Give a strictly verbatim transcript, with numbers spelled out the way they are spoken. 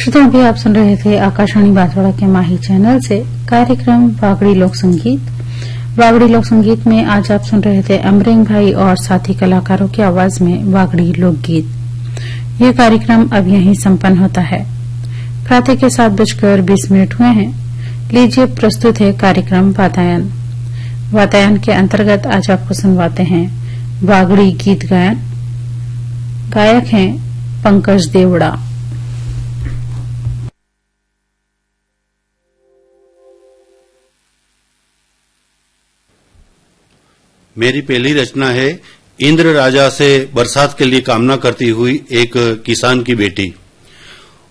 श्रोताओं, भी आप सुन रहे थे आकाशवाणी बांसवाड़ा के माही चैनल से कार्यक्रम वागड़ी लोक संगीत। वागड़ी लोक संगीत में आज आप सुन रहे थे अमरिंग भाई और साथी कलाकारों की आवाज में वागड़ी लोकगीत। ये कार्यक्रम अब यहीं संपन्न होता है। प्रातः के सात बजकर बीस मिनट हुए हैं। लीजिए, प्रस्तुत है कार्यक्रम वातायन। वातायन के अंतर्गत आज आपको सुनवाते हैं वागड़ी गीत गायन। गायक हैं पंकज देवड़ा। मेरी पहली रचना है इंद्र राजा से बरसात के लिए कामना करती हुई एक किसान की बेटी।